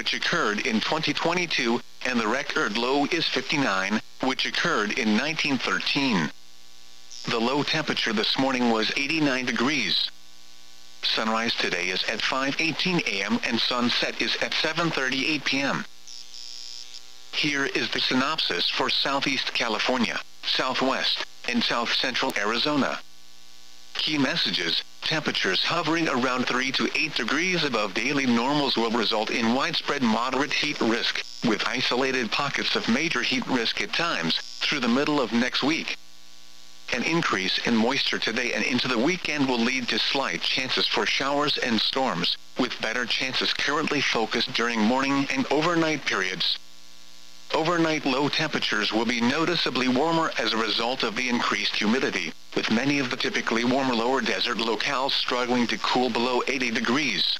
which occurred in 2022, and the record low is 59, which occurred in 1913. The low temperature this morning was 89 degrees. Sunrise today is at 5:18 a.m. and sunset is at 7:38 p.m. Here is the synopsis for Southeast California, Southwest, and South Central Arizona. Key messages: temperatures hovering around 3 to 8 degrees above daily normals will result in widespread moderate heat risk, with isolated pockets of major heat risk at times, through the middle of next week. An increase in moisture today and into the weekend will lead to slight chances for showers and storms, with better chances currently focused during morning and overnight periods. Overnight low temperatures will be noticeably warmer as a result of the increased humidity, with many of the typically warmer lower desert locales struggling to cool below 80 degrees.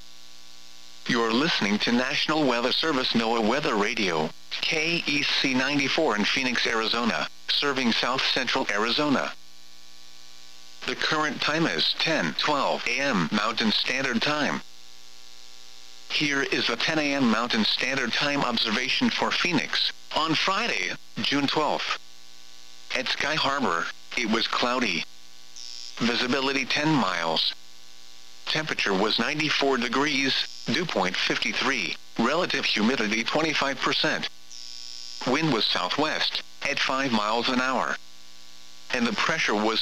You're listening to National Weather Service NOAA Weather Radio, KEC 94 in Phoenix, Arizona, serving South Central Arizona. The current time is 10:12 a.m. Mountain Standard Time. Here is the 10 a.m. Mountain Standard Time observation for Phoenix, on Friday, June 12th. At Sky Harbor, it was cloudy. Visibility 10 miles. Temperature was 94 degrees, dew point 53, relative humidity 25%. Wind was southwest, at 5 miles an hour. And the pressure was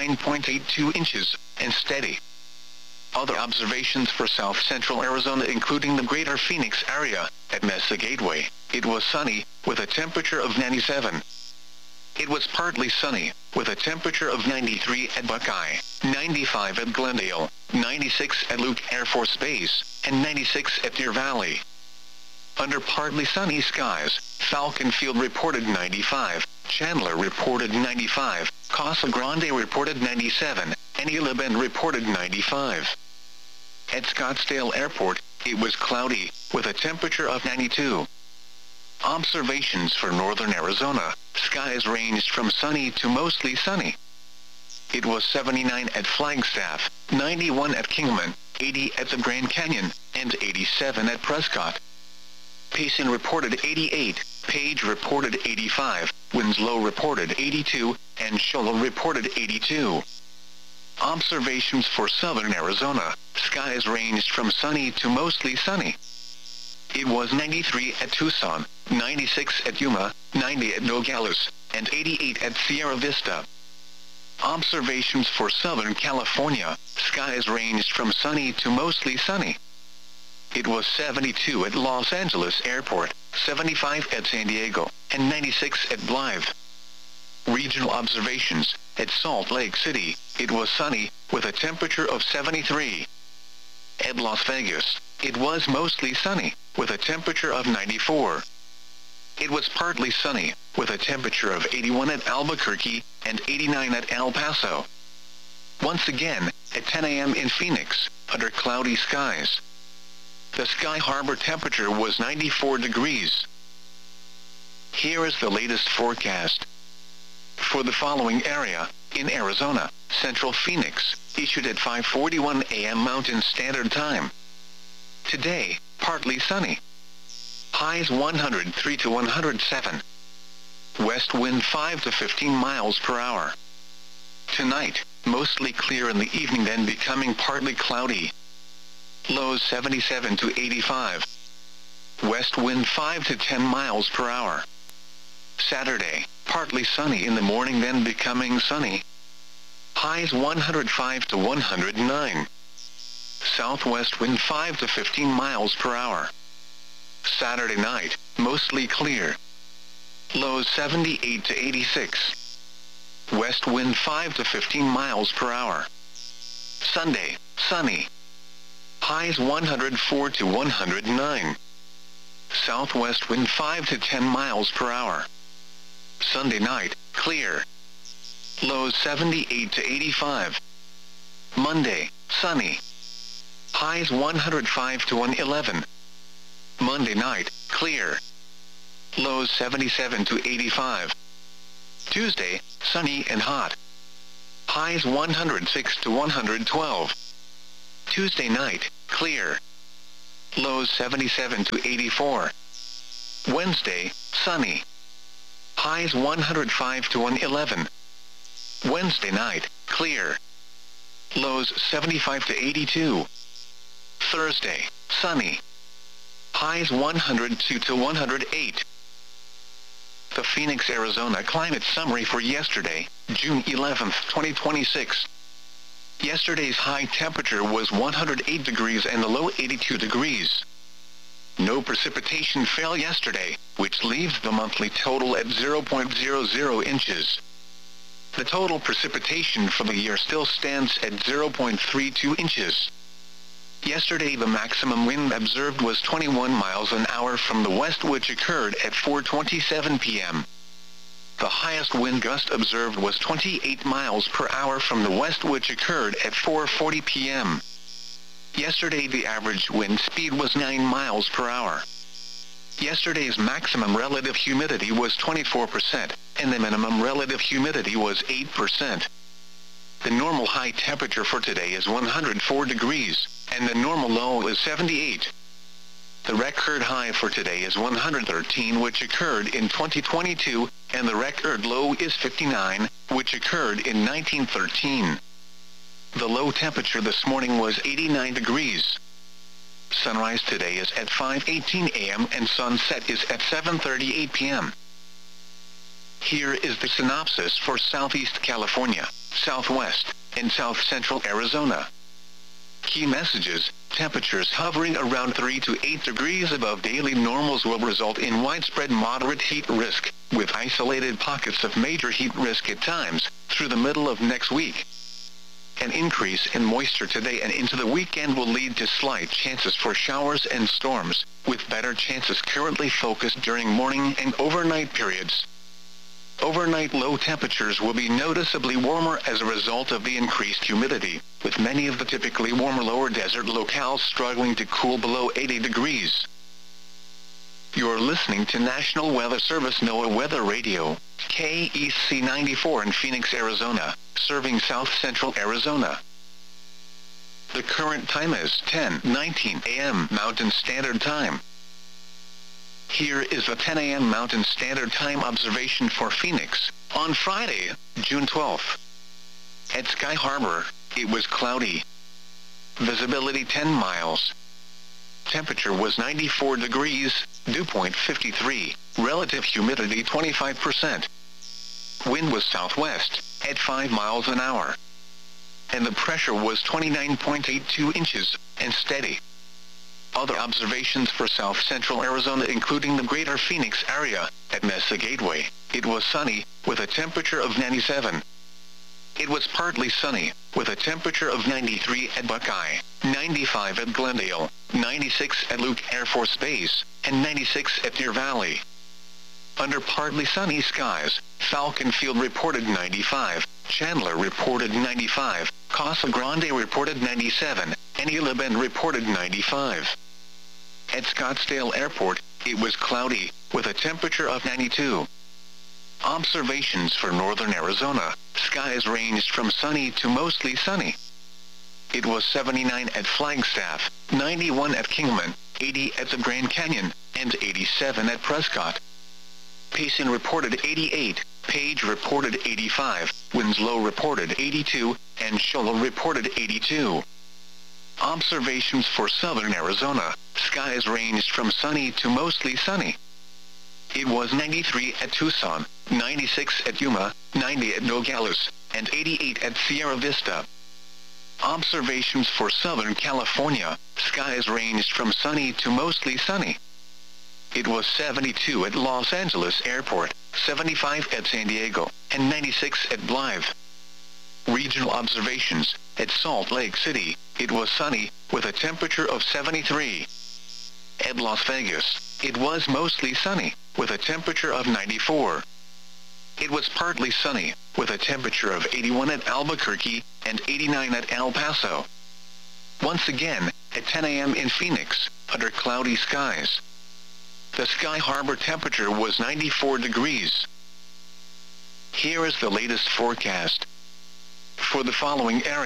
29.82 inches, and steady. Other observations for South Central Arizona including the greater Phoenix area. At Mesa Gateway, it was sunny, with a temperature of 97. It was partly sunny, with a temperature of 93 at Buckeye, 95 at Glendale, 96 at Luke Air Force Base, and 96 at Deer Valley. Under partly sunny skies, Falcon Field reported 95, Chandler reported 95, Casa Grande reported 97, and Isla Bend reported 95. At Scottsdale Airport, it was cloudy, with a temperature of 92. Observations for northern Arizona: skies ranged from sunny to mostly sunny. It was 79 at Flagstaff, 91 at Kingman, 80 at the Grand Canyon, and 87 at Prescott. Payson reported 88, Page reported 85, Winslow reported 82, and Shola reported 82. Observations for southern Arizona: skies ranged from sunny to mostly sunny. It was 93 at Tucson, 96 at Yuma, 90 at Nogales, and 88 at Sierra Vista. Observations for Southern California: skies ranged from sunny to mostly sunny. It was 72 at Los Angeles Airport, 75 at San Diego, and 96 at Blythe. Regional observations: at Salt Lake City, it was sunny, with a temperature of 73. At Las Vegas, it was mostly sunny, with a temperature of 94. It was partly sunny, with a temperature of 81 at Albuquerque, and 89 at El Paso. Once again, at 10 a.m. in Phoenix, under cloudy skies. The Sky Harbor temperature was 94 degrees. Here is the latest forecast. For the following area, in Arizona, Central Phoenix, issued at 5:41 a.m. Mountain Standard Time. Today, partly sunny. Highs 103 to 107. West wind 5 to 15 miles per hour. Tonight, mostly clear in the evening, then becoming partly cloudy. Lows 77 to 85. West wind 5 to 10 miles per hour. Saturday, partly sunny in the morning, then becoming sunny. Highs 105 to 109. Southwest wind 5 to 15 miles per hour. Saturday night, mostly clear. Lows 78 to 86. West wind 5 to 15 miles per hour. Sunday, sunny. Highs 104 to 109. Southwest wind 5 to 10 miles per hour. Sunday night, clear. Lows 78 to 85. Monday, sunny. Highs 105 to 111. Monday night, clear. Lows 77 to 85. Tuesday, sunny and hot. Highs 106 to 112. Tuesday night, clear. Lows 77 to 84. Wednesday, sunny. Highs 105 to 111. Wednesday night, clear. Lows 75 to 82. Thursday, sunny. Highs 102 to 108. The Phoenix, Arizona climate summary for yesterday, June 11, 2026. Yesterday's high temperature was 108 degrees and the low 82 degrees. No precipitation fell yesterday, which leaves the monthly total at 0.00 inches. The total precipitation for the year still stands at 0.32 inches. Yesterday the maximum wind observed was 21 miles an hour from the west, which occurred at 4:27 p.m. The highest wind gust observed was 28 miles per hour from the west, which occurred at 4:40 p.m. Yesterday the average wind speed was 9 miles per hour. Yesterday's maximum relative humidity was 24%, and the minimum relative humidity was 8%. The normal high temperature for today is 104 degrees, and the normal low is 78. The record high for today is 113, which occurred in 2022, and the record low is 59, which occurred in 1913. The low temperature this morning was 89 degrees. Sunrise today is at 5:18 a.m. and sunset is at 7:38 p.m. Here is the synopsis for Southeast California, Southwest, and South Central Arizona. Key messages: temperatures hovering around 3 to 8 degrees above daily normals will result in widespread moderate heat risk, with isolated pockets of major heat risk at times, through the middle of next week. An increase in moisture today and into the weekend will lead to slight chances for showers and storms, with better chances currently focused during morning and overnight periods. Overnight low temperatures will be noticeably warmer as a result of the increased humidity, with many of the typically warmer lower desert locales struggling to cool below 80 degrees. You're listening to National Weather Service NOAA Weather Radio, KEC 94 in Phoenix, Arizona, serving South Central Arizona. The current time is 10:19 a.m. Mountain Standard Time. Here is the 10 a.m. Mountain Standard Time observation for Phoenix, on Friday, June 12th. At Sky Harbor, it was cloudy. Visibility 10 miles. Temperature was 94 degrees, dew point 53, relative humidity 25%. Wind was southwest, at 5 miles an hour. And the pressure was 29.82 inches, and steady. Other observations for South Central Arizona, including the greater Phoenix area, at Mesa Gateway, it was sunny, with a temperature of 97. It was partly sunny, with a temperature of 93 at Buckeye, 95 at Glendale, 96 at Luke Air Force Base, and 96 at Deer Valley. Under partly sunny skies, Falcon Field reported 95, Chandler reported 95, Casa Grande reported 97, and Gila Bend reported 95. At Scottsdale Airport, it was cloudy, with a temperature of 92. Observations for northern Arizona, skies ranged from sunny to mostly sunny. It was 79 at Flagstaff, 91 at Kingman, 80 at the Grand Canyon, and 87 at Prescott. Payson reported 88, Page reported 85, Winslow reported 82, and Shoal reported 82. Observations for southern Arizona, skies ranged from sunny to mostly sunny. It was 93 at Tucson, 96 at Yuma, 90 at Nogales, and 88 at Sierra Vista. Observations for Southern California, skies ranged from sunny to mostly sunny. It was 72 at Los Angeles Airport, 75 at San Diego, and 96 at Blythe. Regional observations, at Salt Lake City, it was sunny, with a temperature of 73. At Las Vegas, it was mostly sunny, with a temperature of 94. It was partly sunny, with a temperature of 81 at Albuquerque, and 89 at El Paso. Once again, at 10 a.m. in Phoenix, under cloudy skies. The Sky Harbor temperature was 94 degrees. Here is the latest forecast. For the following area,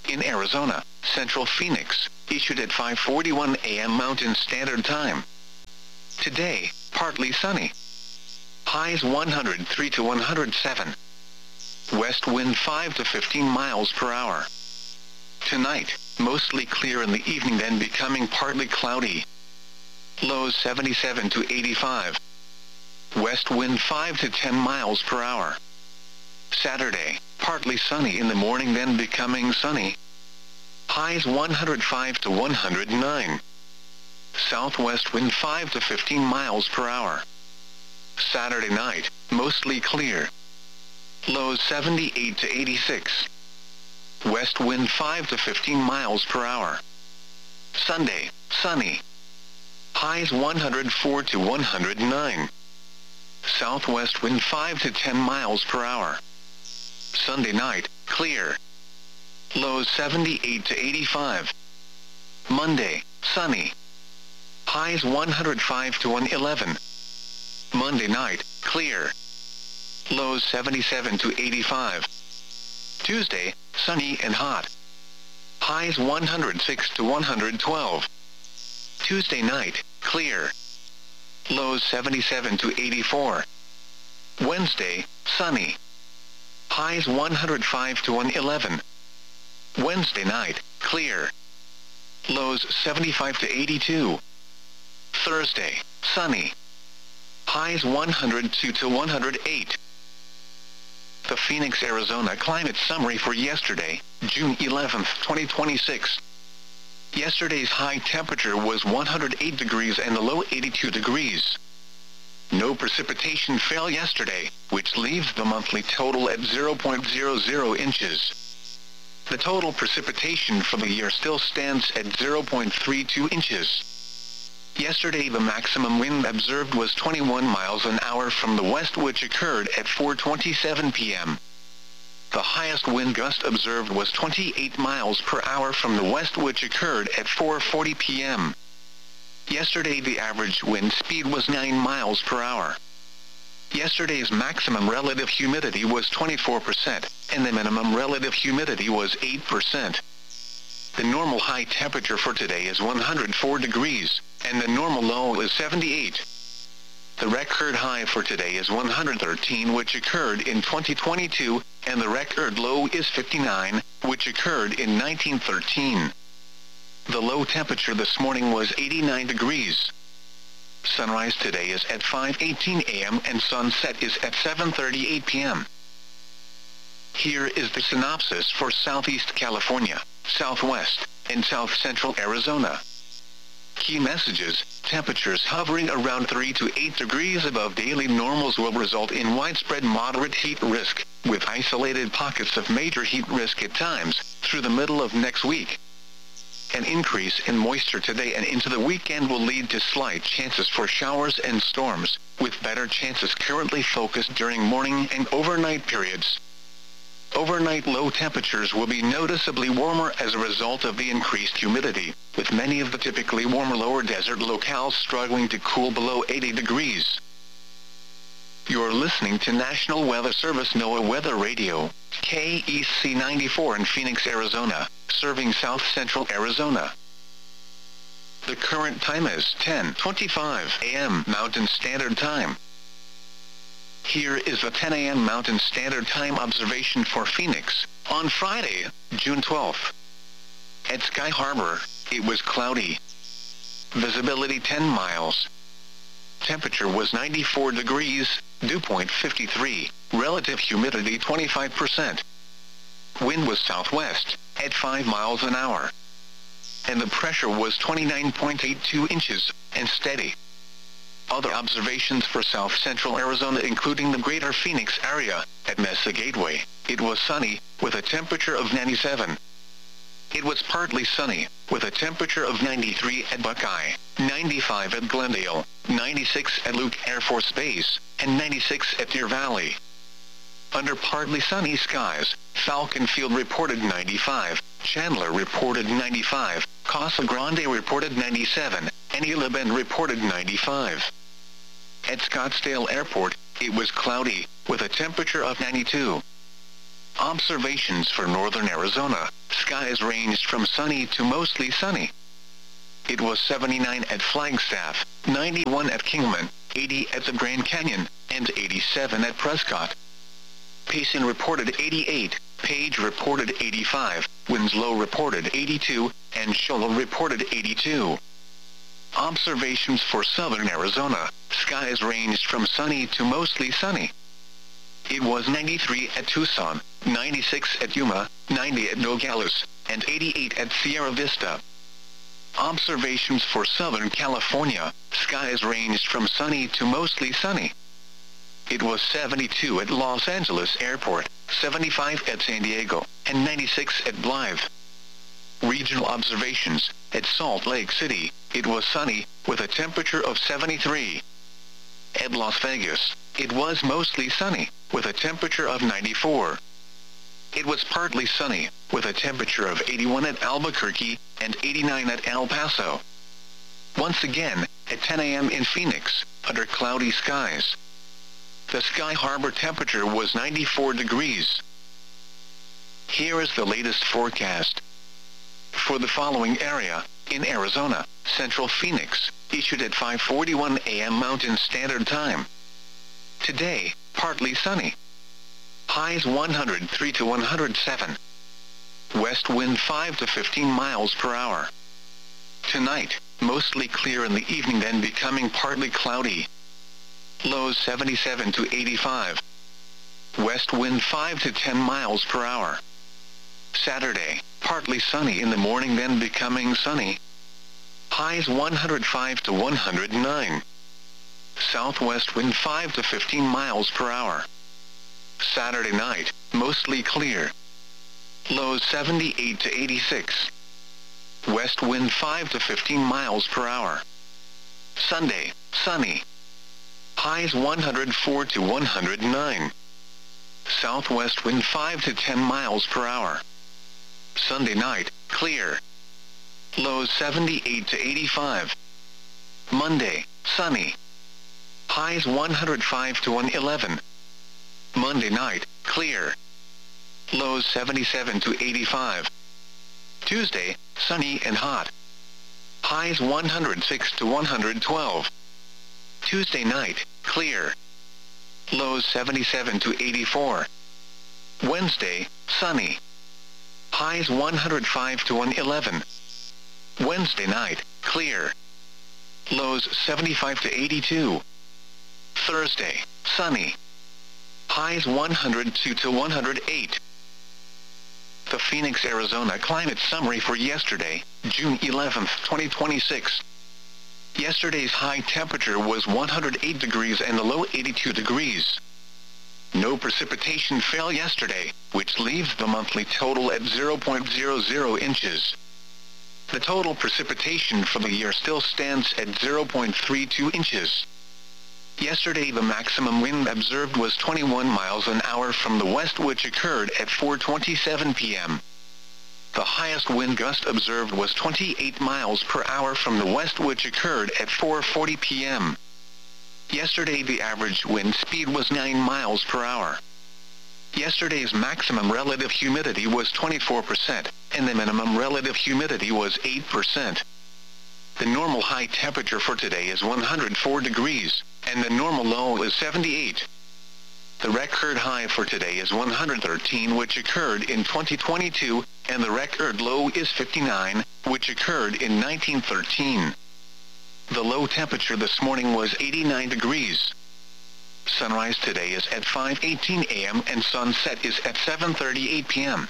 in Arizona, Central Phoenix, issued at 5:41 a.m. Mountain Standard Time. Today, partly sunny. Highs 103 to 107. West wind 5 to 15 miles per hour. Tonight, mostly clear in the evening, then becoming partly cloudy. Lows 77 to 85. West wind 5 to 10 miles per hour. Saturday, partly sunny in the morning, then becoming sunny. Highs 105 to 109. Southwest wind 5 to 15 miles per hour. Saturday night, mostly clear. Lows 78 to 86. West wind 5 to 15 miles per hour. Sunday, sunny. Highs 104 to 109. Southwest wind 5 to 10 miles per hour. Sunday night, clear. Lows 78 to 85. Monday, sunny. Highs 105 to 111. Monday night, clear. Lows 77 to 85. Tuesday, sunny and hot. Highs 106 to 112. Tuesday night, clear. Lows 77 to 84. Wednesday, sunny. Highs 105 to 111. Wednesday night, clear. Lows 75 to 82. Thursday, sunny. Highs 102 to 108. The Phoenix, Arizona climate summary for yesterday, June 11, 2026. Yesterday's high temperature was 108 degrees and the low 82 degrees. No precipitation fell yesterday, which leaves the monthly total at 0.00 inches. The total precipitation for the year still stands at 0.32 inches. Yesterday the maximum wind observed was 21 miles an hour from the west, which occurred at 4:27 p.m. The highest wind gust observed was 28 miles per hour from the west, which occurred at 4:40 p.m. Yesterday the average wind speed was 9 miles per hour. Yesterday's maximum relative humidity was 24%, and the minimum relative humidity was 8%. The normal high temperature for today is 104 degrees, and the normal low is 78. The record high for today is 113, which occurred in 2022, and the record low is 59, which occurred in 1913. The low temperature this morning was 89 degrees. Sunrise today is at 5:18 a.m. and sunset is at 7:38 p.m. Here is the synopsis for Southeast California, Southwest, and South Central Arizona. Key messages: temperatures hovering around 3 to 8 degrees above daily normals will result in widespread moderate heat risk, with isolated pockets of major heat risk at times, through the middle of next week. An increase in moisture today and into the weekend will lead to slight chances for showers and storms, with better chances currently focused during morning and overnight periods. Overnight low temperatures will be noticeably warmer as a result of the increased humidity, with many of the typically warmer lower desert locales struggling to cool below 80 degrees. You're listening to National Weather Service NOAA Weather Radio, KEC 94 in Phoenix, Arizona, serving South Central Arizona. The current time is 10:25 a.m. Mountain Standard Time. Here is the 10 a.m. Mountain Standard Time observation for Phoenix, on Friday, June 12th. At Sky Harbor, it was cloudy. Visibility 10 miles. Temperature was 94 degrees, dew point 53, relative humidity 25%. Wind was southwest, at 5 miles an hour. And the pressure was 29.82 inches, and steady. Other observations for South Central Arizona, including the greater Phoenix area, at Mesa Gateway, it was sunny, with a temperature of 97. It was partly sunny, with a temperature of 93 at Buckeye, 95 at Glendale, 96 at Luke Air Force Base, and 96 at Deer Valley. Under partly sunny skies, Falcon Field reported 95, Chandler reported 95, Casa Grande reported 97, and Isla Bend reported 95. At Scottsdale Airport, it was cloudy, with a temperature of 92. Observations for northern Arizona. Skies ranged from sunny to mostly sunny. It was 79 at Flagstaff, 91 at Kingman, 80 at the Grand Canyon, and 87 at Prescott. Payson reported 88, Page reported 85, Winslow reported 82, and Shola reported 82. Observations for southern Arizona. Skies ranged from sunny to mostly sunny. It was 93 at Tucson, 96 at Yuma, 90 at Nogales, and 88 at Sierra Vista. Observations for Southern California. Skies ranged from sunny to mostly sunny. It was 72 at Los Angeles Airport, 75 at San Diego, and 96 at Blythe. Regional observations. At Salt Lake City, it was sunny, with a temperature of 73. At Las Vegas, it was mostly sunny, with a temperature of 94. It was partly sunny, with a temperature of 81 at Albuquerque, and 89 at El Paso. Once again, at 10 a.m. in Phoenix, under cloudy skies. The Sky Harbor temperature was 94 degrees. Here is the latest forecast. For the following area, in Arizona, Central Phoenix, issued at 5:41 a.m. Mountain Standard Time. Today, partly sunny. Highs 103 to 107. West wind 5 to 15 miles per hour. Tonight, mostly clear in the evening, then becoming partly cloudy. Lows 77 to 85. West wind 5 to 10 miles per hour. Saturday, partly sunny in the morning, then becoming sunny. Highs 105 to 109. Southwest wind 5 to 15 miles per hour. Saturday night, mostly clear. Lows 78 to 86. West wind 5 to 15 miles per hour. Sunday, sunny. Highs 104 to 109. Southwest wind 5 to 10 miles per hour. Sunday night, clear. Lows 78 to 85. Monday, sunny. Highs 105 to 111. Monday night, clear. Lows 77 to 85. Tuesday, sunny and hot. Highs 106 to 112. Tuesday night, clear. Lows 77 to 84. Wednesday, sunny. Highs 105 to 111. Wednesday night, clear. Lows 75 to 82. Thursday, sunny. Highs 102 to 108. The Phoenix, Arizona climate summary for yesterday, June 11, 2026. Yesterday's high temperature was 108 degrees and the low 82 degrees. No precipitation fell yesterday, which leaves the monthly total at 0.00 inches. The total precipitation for the year still stands at 0.32 inches. Yesterday the maximum wind observed was 21 miles an hour from the west, which occurred at 4:27 p.m. The highest wind gust observed was 28 miles per hour from the west, which occurred at 4:40 p.m. Yesterday the average wind speed was 9 miles per hour. Yesterday's maximum relative humidity was 24%, and the minimum relative humidity was 8%. The normal high temperature for today is 104 degrees, and the normal low is 78. The record high for today is 113, which occurred in 2022, and the record low is 59, which occurred in 1913. The low temperature this morning was 89 degrees. Sunrise today is at 5:18 a.m. and sunset is at 7:38 p.m.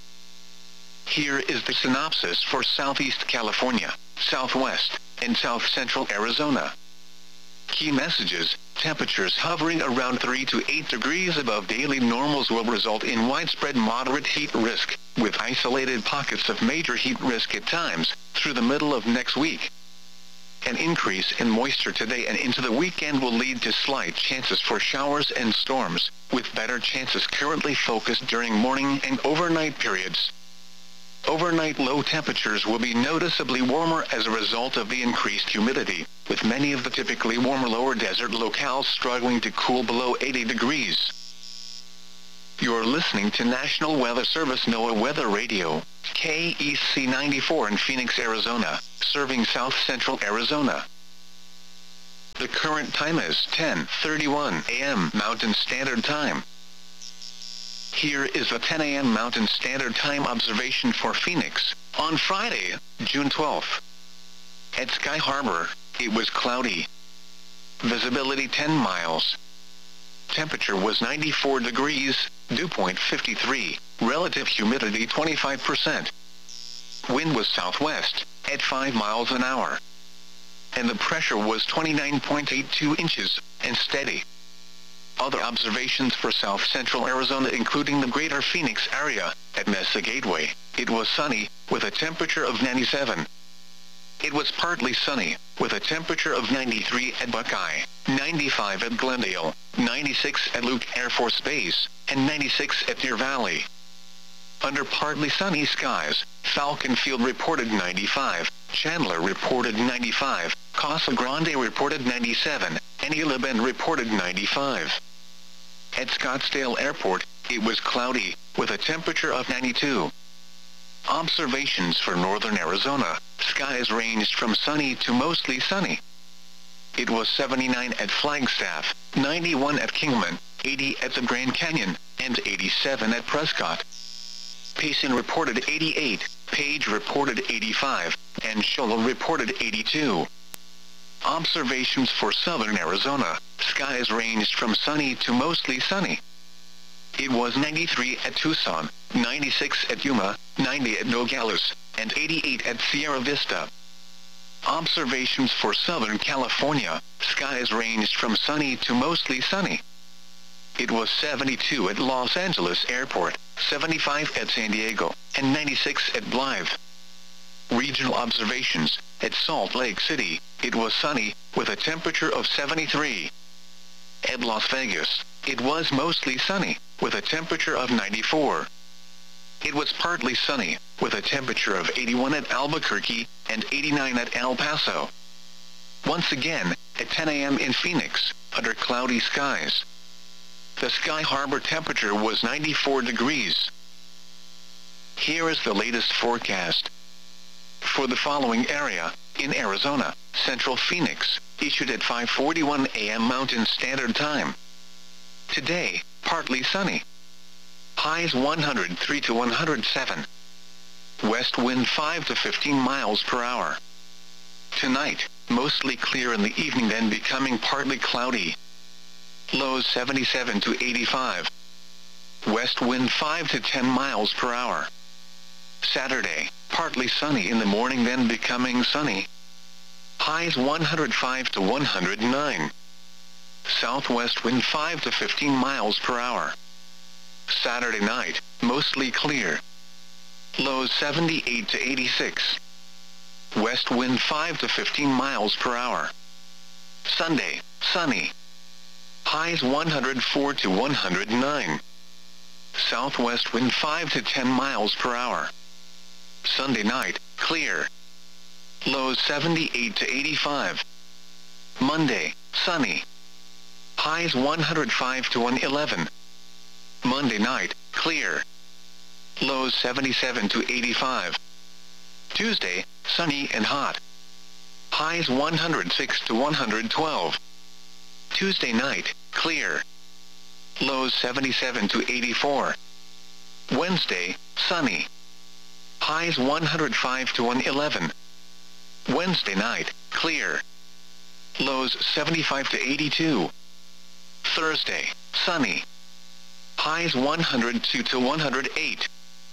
Here is the synopsis for Southeast California, Southwest, and South Central Arizona. Key messages: temperatures hovering around 3 to 8 degrees above daily normals will result in widespread moderate heat risk, with isolated pockets of major heat risk at times, through the middle of next week. An increase in moisture today and into the weekend will lead to slight chances for showers and storms, with better chances currently focused during morning and overnight periods. Overnight low temperatures will be noticeably warmer as a result of the increased humidity, with many of the typically warmer lower desert locales struggling to cool below 80 degrees. You're listening to National Weather Service NOAA Weather Radio, KEC 94 in Phoenix, Arizona, serving South Central Arizona. The current time is 10:31 a.m. Mountain Standard Time. Here is the 10 a.m. Mountain Standard Time observation for Phoenix on Friday, June 12th. At Sky Harbor, it was cloudy. Visibility 10 miles. Temperature was 94 degrees, dew point 53, relative humidity 25%. Wind was southwest, at 5 miles an hour. And the pressure was 29.82 inches, and steady. Other observations for South Central Arizona including the greater Phoenix area, at Mesa Gateway, it was sunny, with a temperature of 97. It was partly sunny, with a temperature of 93 at Buckeye, 95 at Glendale, 96 at Luke Air Force Base, and 96 at Deer Valley. Under partly sunny skies, Falcon Field reported 95, Chandler reported 95, Casa Grande reported 97, and Isla Bend reported 95. At Scottsdale Airport, it was cloudy, with a temperature of 92. Observations for northern Arizona, skies ranged from sunny to mostly sunny. It was 79 at Flagstaff, 91 at Kingman, 80 at the Grand Canyon, and 87 at Prescott. Payson reported 88, Page reported 85, and Shola reported 82. Observations for southern Arizona, skies ranged from sunny to mostly sunny. It was 93 at Tucson, 96 at Yuma, 90 at Nogales, and 88 at Sierra Vista. Observations for Southern California, skies ranged from sunny to mostly sunny. It was 72 at Los Angeles Airport, 75 at San Diego, and 96 at Blythe. Regional observations, at Salt Lake City, it was sunny, with a temperature of 73. At Las Vegas, it was mostly sunny, with a temperature of 94. It was partly sunny, with a temperature of 81 at Albuquerque, and 89 at El Paso. Once again, at 10 a.m. in Phoenix, under cloudy skies. The Sky Harbor temperature was 94 degrees. Here is the latest forecast. For the following area, in Arizona, Central Phoenix, issued at 5:41 a.m. Mountain Standard Time. Today, partly sunny. Highs 103 to 107. West wind 5 to 15 miles per hour. Tonight, mostly clear in the evening then becoming partly cloudy. Lows 77 to 85. West wind 5 to 10 miles per hour. Saturday, partly sunny in the morning then becoming sunny. Highs 105 to 109. Southwest wind 5 to 15 miles per hour. Saturday night, mostly clear. Lows 78 to 86. West wind 5 to 15 miles per hour. Sunday, sunny. Highs 104 to 109. Southwest wind 5 to 10 miles per hour. Sunday night, clear. Lows 78 to 85. Monday, sunny. Highs 105 to 111. Monday night, clear. Lows 77 to 85. Tuesday, sunny and hot. Highs 106 to 112. Tuesday night, clear. Lows 77 to 84. Wednesday, sunny. Highs 105 to 111. Wednesday night, clear. Lows 75 to 82. Thursday, sunny. Highs 102 to 108.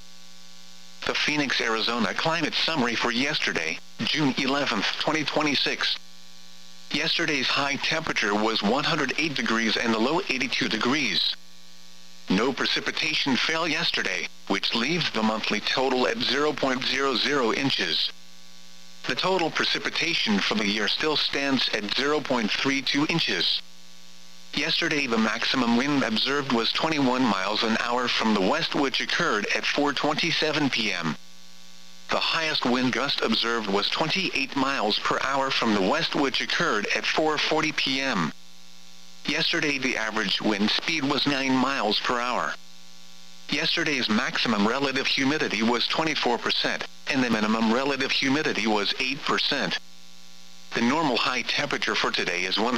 The Phoenix, Arizona climate summary for yesterday, June 11, 2026. Yesterday's high temperature was 108 degrees and the low 82 degrees. No precipitation fell yesterday, which leaves the monthly total at 0.00 inches. The total precipitation for the year still stands at 0.32 inches. Yesterday the maximum wind observed was 21 miles an hour from the west, which occurred at 4:27 p.m. The highest wind gust observed was 28 miles per hour from the west, which occurred at 4:40 p.m. Yesterday the average wind speed was 9 miles per hour. Yesterday's maximum relative humidity was 24%, and the minimum relative humidity was 8%. The normal high temperature for today is